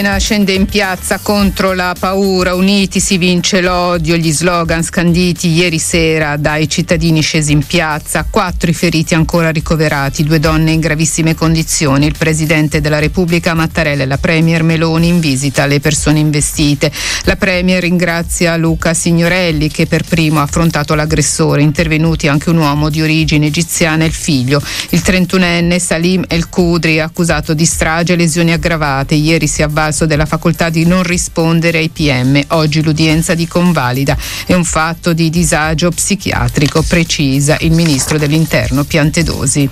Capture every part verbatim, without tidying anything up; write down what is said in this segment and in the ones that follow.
Scende in piazza contro la paura, uniti si vince l'odio, gli slogan scanditi ieri sera dai cittadini scesi in piazza, quattro i feriti ancora ricoverati, due donne in gravissime condizioni, il Presidente della Repubblica Mattarella e la Premier Meloni in visita alle persone investite. La Premier ringrazia Luca Signorelli che per primo ha affrontato l'aggressore, intervenuti anche un uomo di origine egiziana e il figlio, il trentunenne Salim El Kudri, accusato di strage e lesioni aggravate, ieri si è avvalso della facoltà di non rispondere ai P M. Oggi l'udienza di convalida. È un fatto di disagio psichiatrico, precisa il ministro dell'Interno Piantedosi.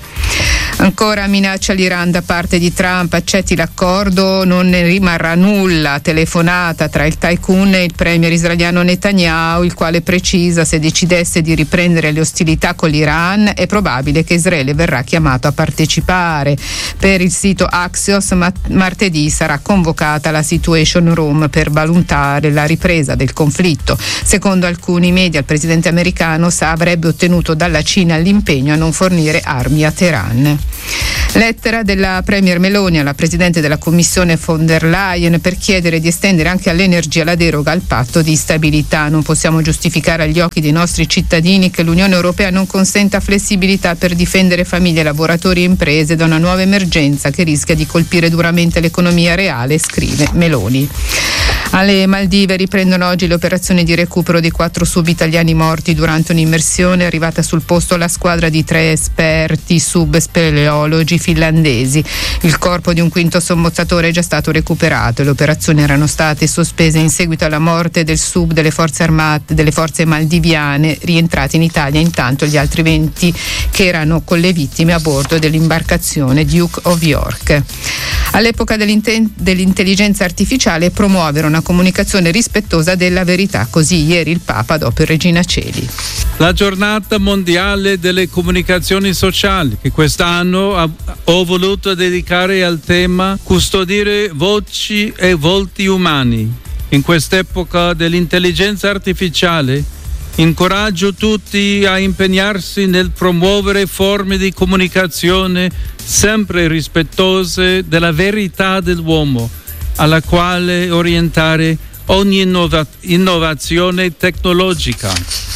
Ancora minaccia l'Iran da parte di Trump, accetti l'accordo, non ne rimarrà nulla. Telefonata tra il tycoon e il premier israeliano Netanyahu, il quale precisa se decidesse di riprendere le ostilità con l'Iran è probabile che Israele verrà chiamato a partecipare. Per il sito Axios martedì sarà convocata la Situation Room per valutare la ripresa del conflitto. Secondo alcuni media il presidente americano sa avrebbe ottenuto dalla Cina l'impegno a non fornire armi a Teheran. Lettera della Premier Meloni alla Presidente della Commissione von der Leyen per chiedere di estendere anche all'energia la deroga al patto di stabilità. Non possiamo giustificare agli occhi dei nostri cittadini che l'Unione Europea non consenta flessibilità per difendere famiglie, lavoratori e imprese da una nuova emergenza che rischia di colpire duramente l'economia reale, scrive Meloni. Alle Maldive riprendono oggi le operazioni di recupero dei quattro sub-italiani morti durante un'immersione. È arrivata sul posto la squadra di tre esperti subspeleologi finlandesi. Il corpo di un quinto sommozzatore è già stato recuperato e le operazioni erano state sospese in seguito alla morte del sub delle forze armate delle forze maldiviane rientrati in Italia. Intanto gli altri venti che erano con le vittime a bordo dell'imbarcazione Duke of York. All'epoca dell'intelligenza artificiale promuovere una comunicazione rispettosa della verità, così ieri il Papa dopo il Regina Coeli. La giornata mondiale delle comunicazioni sociali che quest'anno ho voluto dedicare al tema custodire voci e volti umani. In quest'epoca dell'intelligenza artificiale incoraggio tutti a impegnarsi nel promuovere forme di comunicazione sempre rispettose della verità dell'uomo, alla quale orientare ogni innova- innovazione tecnologica.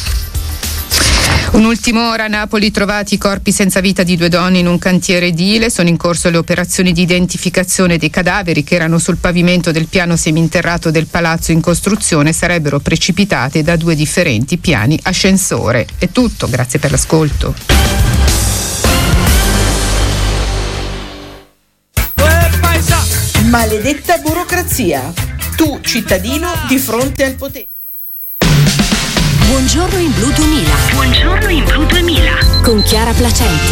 Un'ultima ora a Napoli, trovati i corpi senza vita di due donne in un cantiere edile. Sono in corso le operazioni di identificazione dei cadaveri che erano sul pavimento del piano seminterrato del palazzo in costruzione, sarebbero precipitate da due differenti piani ascensore. È tutto, grazie per l'ascolto. Maledetta burocrazia. Tu, cittadino, di fronte al potere. Buongiorno in Blu duemila. Buongiorno in Blu duemila. Con Chiara Placenti.